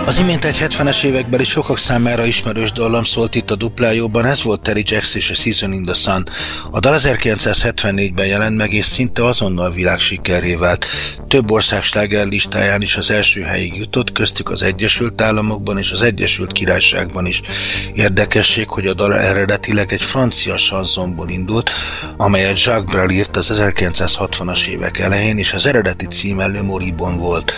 Az imént egy 70-es évekbeli sokak számára ismerős dallam szólt itt a Duplájóban, ez volt Terry Jacks és a Season in the Sun. A dal 1974-ben jelent meg, és szinte azonnal világsikerré vált. Több ország slágerlistáján is az első helyig jutott, köztük az Egyesült Államokban és az Egyesült Királyságban is. Érdekesség, hogy a dal eredetileg egy francia chansonból indult, amelyet Jacques Brel írt az 1960-as évek elején, és az eredeti címe Le Moribond volt.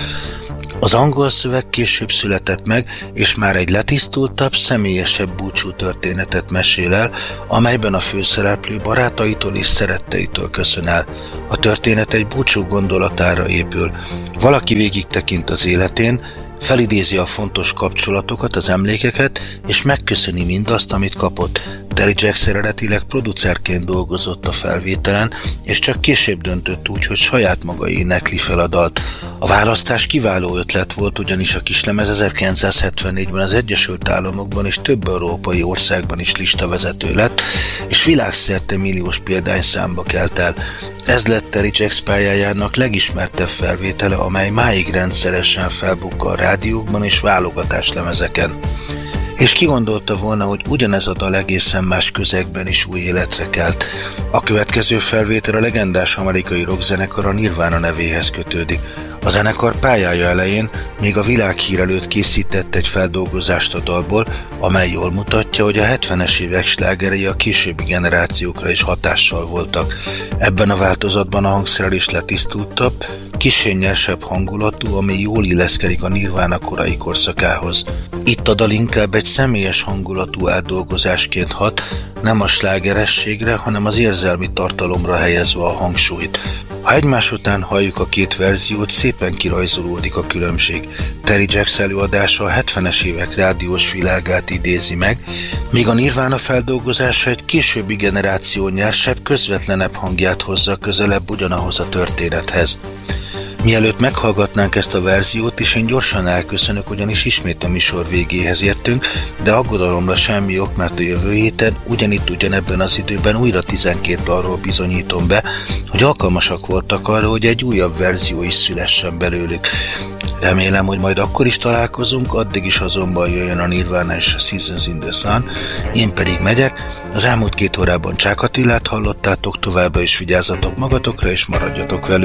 Az angol szöveg később született meg, és már egy letisztultabb, személyesebb búcsú történetet mesél el, amelyben a főszereplő barátaitól és szeretteitől köszön el. A történet egy búcsú gondolatára épül. Valaki végig tekint az életén, felidézi a fontos kapcsolatokat, az emlékeket, és megköszöni mindazt, amit kapott. Terry Jacks eredetileg producerként dolgozott a felvételen, és csak később döntött úgy, hogy saját maga énekli fel a dalt. A választás kiváló ötlet volt, ugyanis a kislemez 1974-ben az Egyesült Államokban és több európai országban is listavezető lett, és világszerte milliós példányszámba kelt el. Ez lett Terry Jacks pályájának legismertebb felvétele, amely máig rendszeresen felbukkan a rádiókban és válogatáslemezeken. És ki gondolta volna, hogy ugyanez a dal egészen más közegben is új életre kelt. A következő felvétel a legendás amerikai rockzenekar a Nirvana nevéhez kötődik. A zenekar pályája elején még a világhír előtt készített egy feldolgozást a dalból, amely jól mutatja, hogy a 70-es évek slágerei a későbbi generációkra is hatással voltak. Ebben a változatban a hangszerelés letisztultabb, kissé nyersebb hangulatú, ami jól illeszkedik a Nirvana korai korszakához. Itt a dal inkább egy személyes hangulatú átdolgozásként hat, nem a slágerességre, hanem az érzelmi tartalomra helyezve a hangsúlyt. Ha egymás után halljuk a két verziót, szépen kirajzolódik a különbség. Terry Jacks előadása a 70-es évek rádiós világát idézi meg, míg a Nirvana feldolgozása egy későbbi generáció nyersebb, közvetlenebb hangját hozza közelebb ugyanahoz a történethez. Mielőtt meghallgatnánk ezt a verziót, és én gyorsan elköszönök, ugyanis ismét a műsor végéhez értünk, de aggodalomra semmi ok, mert a jövő héten, ugyanebben az időben újra 12 dalról bizonyítom be, hogy alkalmasak voltak arra, hogy egy újabb verzió is szülessen belőlük. Remélem, hogy majd akkor is találkozunk, addig is azonban jöjjön a Nirvana és a Seasons in the Sun, én pedig megyek. Az elmúlt 2 órában Csák Attilát hallottátok, továbbra is vigyázzatok magatokra és maradjatok velünk.